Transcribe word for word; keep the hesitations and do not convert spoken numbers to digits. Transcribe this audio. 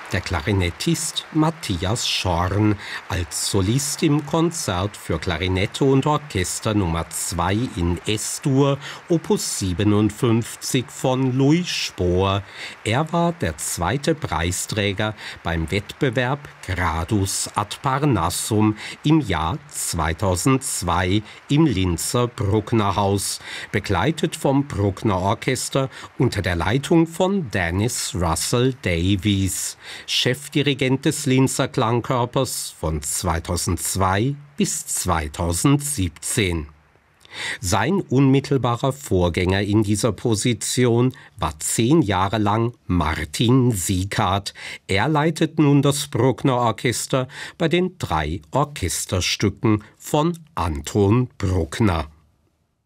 Der Klarinettist Matthias Schorn als Solist im Konzert für Klarinette und Orchester Nummer zwei in S-Dur, Opus siebenundfünfzig von Louis Spohr. Er war der zweite Preisträger beim Wettbewerb Gradus ad Parnassum im Jahr zweitausendzwei im Linzer Brucknerhaus, begleitet vom Bruckner Orchester unter der Leitung von Dennis Russell Davies, Chefdirigent des Linzer Klangkörpers von zweitausendzwei bis zweitausendsiebzehn. Sein unmittelbarer Vorgänger in dieser Position war zehn Jahre lang Martin Sieghart. Er leitet nun das Bruckner Orchester bei den drei Orchesterstücken von Anton Bruckner.